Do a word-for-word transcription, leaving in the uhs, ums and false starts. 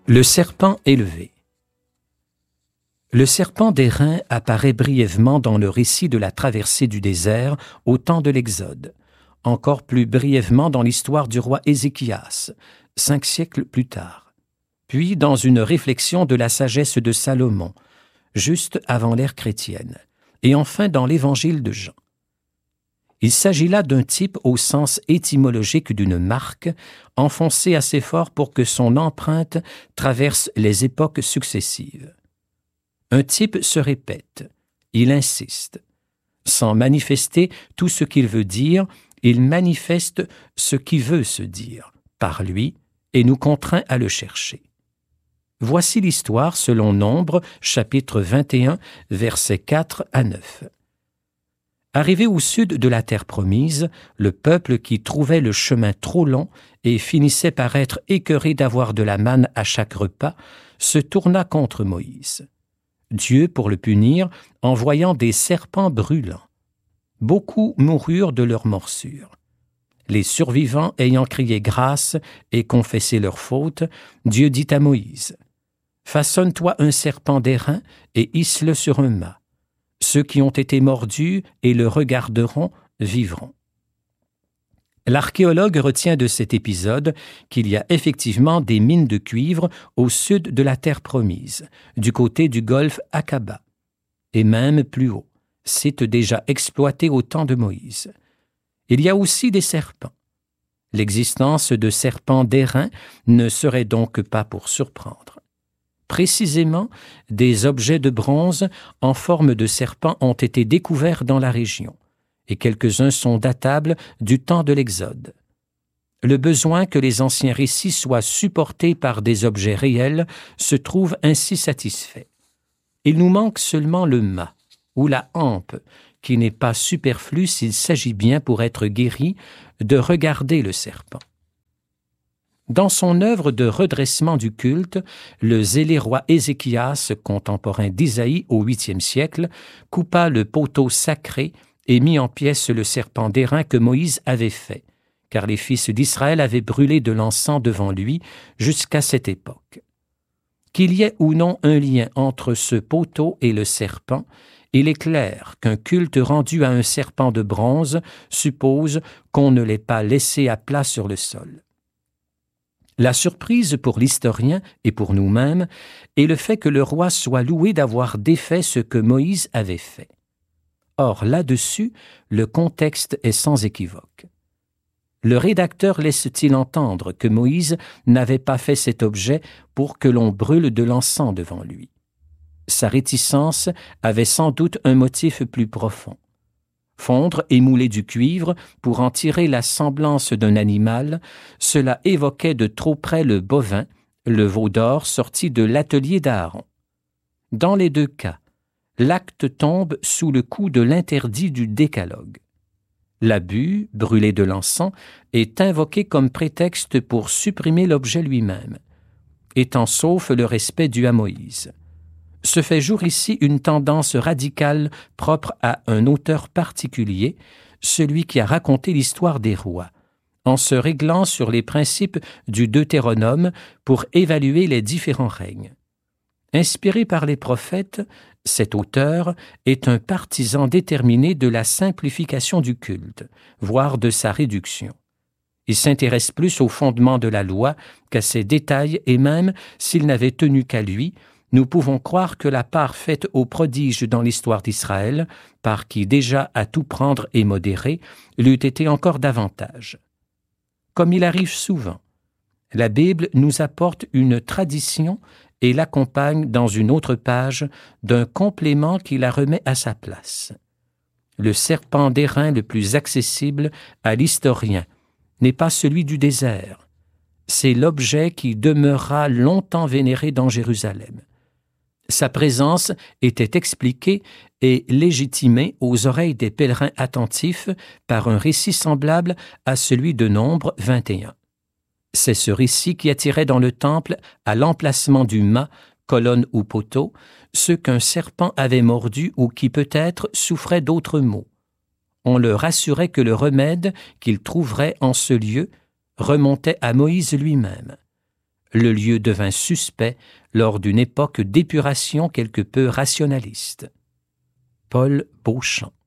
Le serpent élevé. Le serpent d'airain apparaît brièvement dans le récit de la traversée du désert au temps de l'Exode, encore plus brièvement dans l'histoire du roi Ézéchias, cinq siècles plus tard, puis dans une réflexion de la sagesse de Salomon, juste avant l'ère chrétienne, et enfin dans l'Évangile de Jean. Il s'agit là d'un type au sens étymologique d'une marque, enfoncée assez fort pour que son empreinte traverse les époques successives. Un type se répète, il insiste. Sans manifester tout ce qu'il veut dire, il manifeste ce qui veut se dire par lui et nous contraint à le chercher. Voici l'histoire selon Nombre, chapitre vingt et un, versets quatre à neuf. Arrivé au sud de la terre promise, le peuple qui trouvait le chemin trop long et finissait par être écœuré d'avoir de la manne à chaque repas, se tourna contre Moïse. Dieu, pour le punir, envoyant des serpents brûlants. Beaucoup moururent de leurs morsures. Les survivants ayant crié grâce et confessé leur faute, Dieu dit à Moïse, « Façonne-toi un serpent d'airain et hisse-le sur un mât. Ceux qui ont été mordus et le regarderont vivront. » L'archéologue retient de cet épisode qu'il y a effectivement des mines de cuivre au sud de la terre promise, du côté du golfe Aqaba, et même plus haut, site déjà exploité au temps de Moïse. Il y a aussi des serpents. L'existence de serpents d'airain ne serait donc pas pour surprendre. Précisément, des objets de bronze en forme de serpent ont été découverts dans la région, et quelques-uns sont datables du temps de l'Exode. Le besoin que les anciens récits soient supportés par des objets réels se trouve ainsi satisfait. Il nous manque seulement le mât, ou la hampe, qui n'est pas superflu s'il s'agit bien, pour être guéri, de regarder le serpent. Dans son œuvre de redressement du culte, le zélé roi Ézéchias, contemporain d'Isaïe au huitième siècle, coupa le poteau sacré et mit en pièces le serpent d'airain que Moïse avait fait, car les fils d'Israël avaient brûlé de l'encens devant lui jusqu'à cette époque. Qu'il y ait ou non un lien entre ce poteau et le serpent, il est clair qu'un culte rendu à un serpent de bronze suppose qu'on ne l'ait pas laissé à plat sur le sol. La surprise pour l'historien et pour nous-mêmes est le fait que le roi soit loué d'avoir défait ce que Moïse avait fait. Or, là-dessus, le contexte est sans équivoque. Le rédacteur laisse-t-il entendre que Moïse n'avait pas fait cet objet pour que l'on brûle de l'encens devant lui. Sa réticence avait sans doute un motif plus profond. Fondre et mouler du cuivre pour en tirer la semblance d'un animal, cela évoquait de trop près le bovin, le veau d'or sorti de l'atelier d'Aaron. Dans les deux cas, l'acte tombe sous le coup de l'interdit du décalogue. L'abus, brûler de l'encens, est invoqué comme prétexte pour supprimer l'objet lui-même, étant sauf le respect dû à Moïse. Se fait jour ici une tendance radicale propre à un auteur particulier, celui qui a raconté l'histoire des rois, en se réglant sur les principes du Deutéronome pour évaluer les différents règnes. Inspiré par les prophètes, cet auteur est un partisan déterminé de la simplification du culte, voire de sa réduction. Il s'intéresse plus aux fondements de la loi qu'à ses détails, et même s'il n'avait tenu qu'à lui, nous pouvons croire que la part faite aux prodiges dans l'histoire d'Israël, par qui déjà à tout prendre et modérer, l'eût été encore davantage. Comme il arrive souvent, la Bible nous apporte une tradition et l'accompagne dans une autre page d'un complément qui la remet à sa place. Le serpent d'airain le plus accessible à l'historien n'est pas celui du désert, c'est l'objet qui demeurera longtemps vénéré dans Jérusalem. Sa présence était expliquée et légitimée aux oreilles des pèlerins attentifs par un récit semblable à celui de Nombre vingt et un. C'est ce récit qui attirait dans le temple, à l'emplacement du mât, colonne ou poteau, ceux qu'un serpent avait mordus ou qui peut-être souffraient d'autres maux. On leur assurait que le remède qu'ils trouveraient en ce lieu remontait à Moïse lui-même. Le lieu devint suspect lors d'une époque d'épuration quelque peu rationaliste. Paul Beauchamp.